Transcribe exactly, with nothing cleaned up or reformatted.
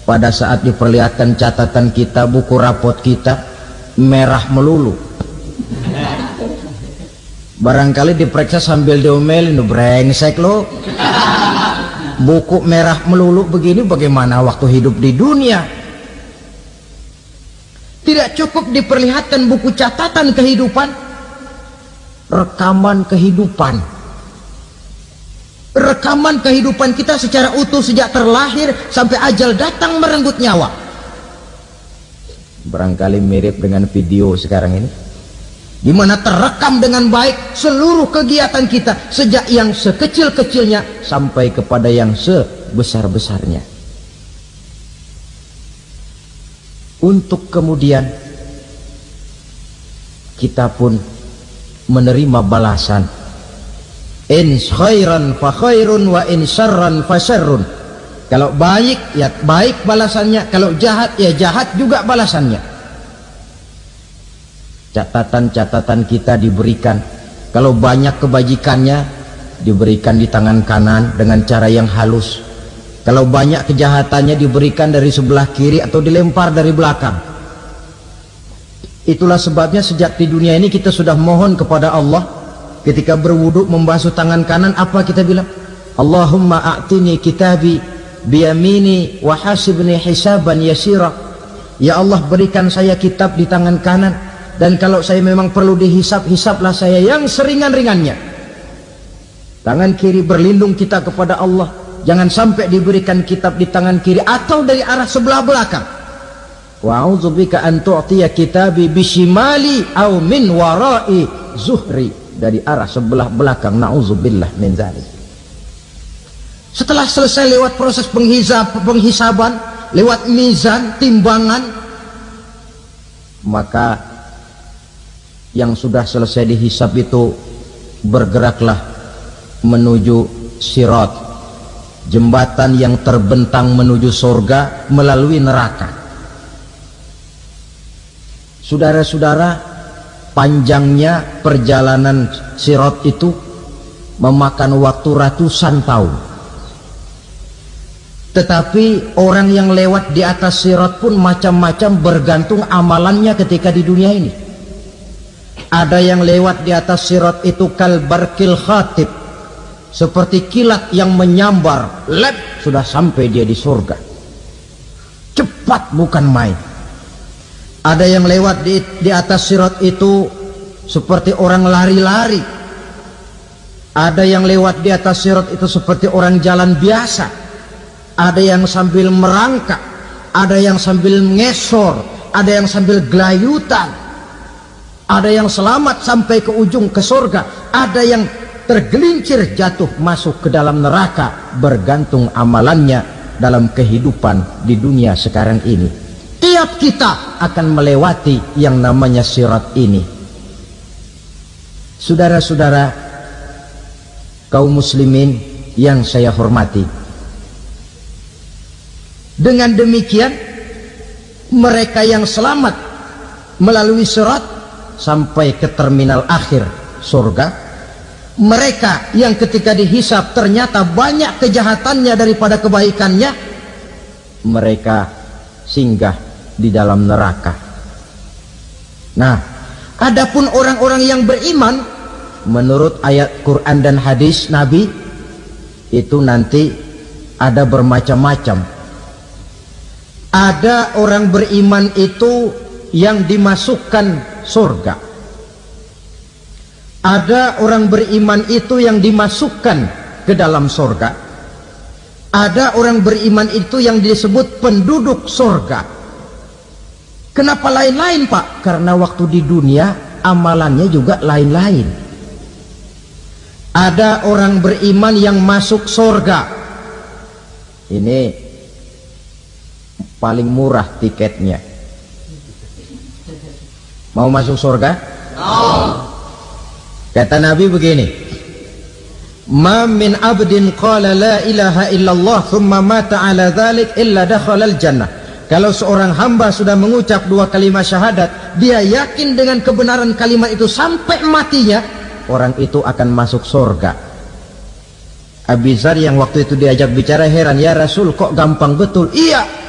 pada saat diperlihatkan catatan kita, buku rapot kita, merah melulu. Barangkali diperiksa sambil diomelin, brengsek lo, buku merah melulu begini bagaimana waktu hidup di dunia. Tidak cukup diperlihatkan buku catatan kehidupan, rekaman kehidupan, rekaman kehidupan kita secara utuh sejak terlahir sampai ajal datang merenggut nyawa. Barangkali mirip dengan video sekarang ini, di mana terekam dengan baik seluruh kegiatan kita sejak yang sekecil-kecilnya sampai kepada yang sebesar-besarnya, untuk kemudian kita pun menerima balasan. In khairan fa khairun wa in syarran fa syarrun. Kalau baik ya baik balasannya, kalau jahat ya jahat juga balasannya. Catatan-catatan kita diberikan, kalau banyak kebajikannya diberikan di tangan kanan dengan cara yang halus, kalau banyak kejahatannya diberikan dari sebelah kiri atau dilempar dari belakang. Itulah sebabnya sejak di dunia ini kita sudah mohon kepada Allah. Ketika berwudu membasuh tangan kanan, apa kita bilang? Allahumma a'tini kitabi biyamini wa hasibni hisaban yasira. Ya Allah, berikan saya kitab di tangan kanan, dan kalau saya memang perlu dihisap, hisaplah saya yang seringan-ringannya. Tangan kiri berlindung kita kepada Allah, jangan sampai diberikan kitab di tangan kiri atau dari arah sebelah belakang. Wa a'udzubika an tu'tiya kitabi bishimali aw min wara'i zuhri, dari arah sebelah belakang. Na'udzubillah min dzalik. Setelah selesai lewat proses penghisab, penghisaban, lewat mizan, timbangan, maka yang sudah selesai dihisab itu bergeraklah menuju sirat, jembatan yang terbentang menuju surga melalui neraka. Saudara-saudara, panjangnya perjalanan sirat itu memakan waktu ratusan tahun. Tetapi orang yang lewat di atas sirat pun macam-macam, bergantung amalannya ketika di dunia ini. Ada yang lewat di atas sirat itu kal barkil khatib, seperti kilat yang menyambar, lep, sudah sampai dia di surga. Cepat bukan main. Ada yang lewat di, di atas sirat itu seperti orang lari-lari. Ada yang lewat di atas sirat itu seperti orang jalan biasa. Ada yang sambil merangkak, ada yang sambil ngesor, ada yang sambil gelayutan, ada yang selamat sampai ke ujung ke surga, ada yang tergelincir jatuh masuk ke dalam neraka, bergantung amalannya dalam kehidupan di dunia sekarang ini. Tiap kita akan melewati yang namanya sirat ini. Saudara-saudara kaum muslimin yang saya hormati, dengan demikian mereka yang selamat melalui sirat sampai ke terminal akhir surga, mereka yang ketika dihisab ternyata banyak kejahatannya daripada kebaikannya, mereka singgah di dalam neraka. Nah, adapun orang-orang yang beriman menurut ayat Quran dan hadis Nabi itu nanti ada bermacam-macam. Ada orang beriman itu yang dimasukkan surga. Ada orang beriman itu yang dimasukkan ke dalam surga. Ada orang beriman itu yang disebut penduduk surga. Kenapa lain-lain, Pak? Karena waktu di dunia amalannya juga lain-lain. Ada orang beriman yang masuk surga. Ini paling murah tiketnya. Mau masuk surga? No. Kata Nabi begini, ma min abdin qala la ilaha illallah thumma mata ala dhalik illa dakhalal jannah. Kalau seorang hamba sudah mengucap dua kalimat syahadat, dia yakin dengan kebenaran kalimat itu sampai matinya, orang itu akan masuk surga. Abi Dzar yang waktu itu diajak bicara heran, ya Rasul kok gampang betul? Iya,